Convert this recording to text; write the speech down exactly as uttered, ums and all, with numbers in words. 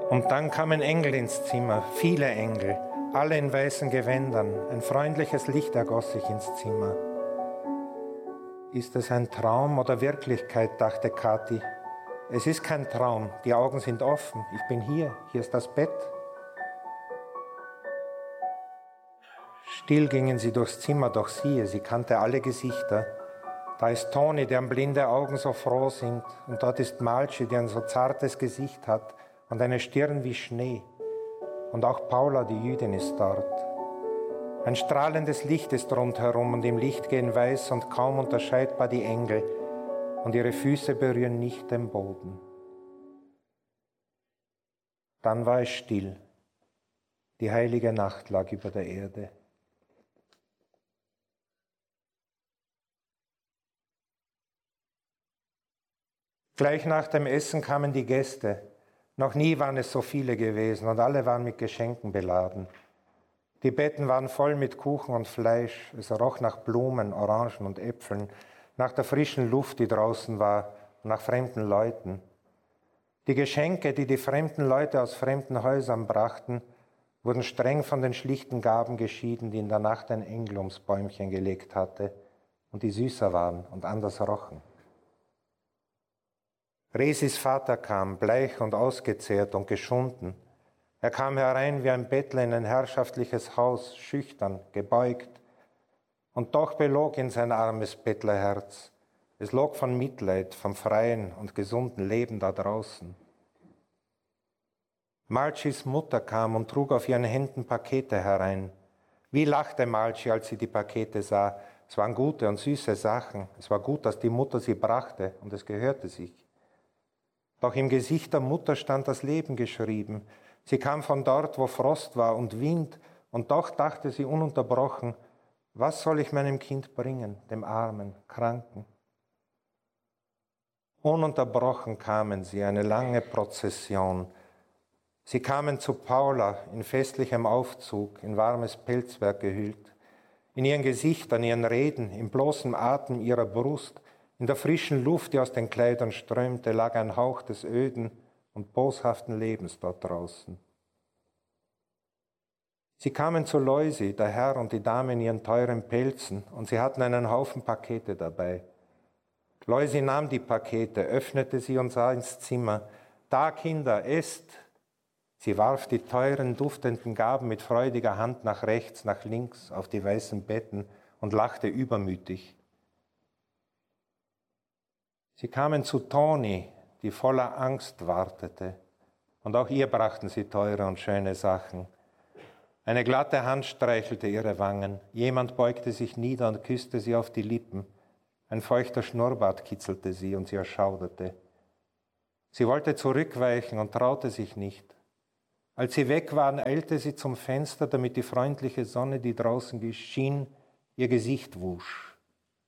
Und dann kamen Engel ins Zimmer, viele Engel, alle in weißen Gewändern. Ein freundliches Licht ergoss sich ins Zimmer. Ist es ein Traum oder Wirklichkeit, dachte Kathi. Es ist kein Traum, die Augen sind offen. Ich bin hier, hier ist das Bett. Still gingen sie durchs Zimmer, doch siehe, sie kannte alle Gesichter. Da ist Toni, deren blinde Augen so froh sind, und dort ist Malchi, die ein so zartes Gesicht hat und eine Stirn wie Schnee. Und auch Paula, die Jüdin, ist dort. Ein strahlendes Licht ist rundherum, und im Licht gehen weiß und kaum unterscheidbar die Engel, und ihre Füße berühren nicht den Boden. Dann war es still. Die heilige Nacht lag über der Erde. Gleich nach dem Essen kamen die Gäste. Noch nie waren es so viele gewesen, und alle waren mit Geschenken beladen. Die Betten waren voll mit Kuchen und Fleisch. Es roch nach Blumen, Orangen und Äpfeln, nach der frischen Luft, die draußen war, und nach fremden Leuten. Die Geschenke, die die fremden Leute aus fremden Häusern brachten, wurden streng von den schlichten Gaben geschieden, die in der Nacht ein Engel ums Bäumchen gelegt hatte und die süßer waren und anders rochen. Resis Vater kam, bleich und ausgezehrt und geschunden. Er kam herein wie ein Bettler in ein herrschaftliches Haus, schüchtern, gebeugt. Und doch belog ihn sein armes Bettlerherz. Es log von Mitleid, vom freien und gesunden Leben da draußen. Malchis Mutter kam und trug auf ihren Händen Pakete herein. Wie lachte Malchi, als sie die Pakete sah. Es waren gute und süße Sachen. Es war gut, dass die Mutter sie brachte, und es gehörte sich. Doch im Gesicht der Mutter stand das Leben geschrieben. Sie kam von dort, wo Frost war und Wind, und doch dachte sie ununterbrochen, was soll ich meinem Kind bringen, dem Armen, Kranken? Ununterbrochen kamen sie, eine lange Prozession. Sie kamen zu Paula in festlichem Aufzug, in warmes Pelzwerk gehüllt. In ihren Gesichtern, ihren Reden, im bloßen Atem ihrer Brust, in der frischen Luft, die aus den Kleidern strömte, lag ein Hauch des öden und boshaften Lebens dort draußen. Sie kamen zu Loisi, der Herr und die Dame in ihren teuren Pelzen, und sie hatten einen Haufen Pakete dabei. Loisi nahm die Pakete, öffnete sie und sah ins Zimmer. Da, Kinder, esst! Sie warf die teuren, duftenden Gaben mit freudiger Hand nach rechts, nach links auf die weißen Betten und lachte übermütig. Sie kamen zu Toni, die voller Angst wartete, und auch ihr brachten sie teure und schöne Sachen. Eine glatte Hand streichelte ihre Wangen, jemand beugte sich nieder und küsste sie auf die Lippen, ein feuchter Schnurrbart kitzelte sie und sie erschauderte. Sie wollte zurückweichen und traute sich nicht. Als sie weg waren, eilte sie zum Fenster, damit die freundliche Sonne, die draußen schien, ihr Gesicht wusch.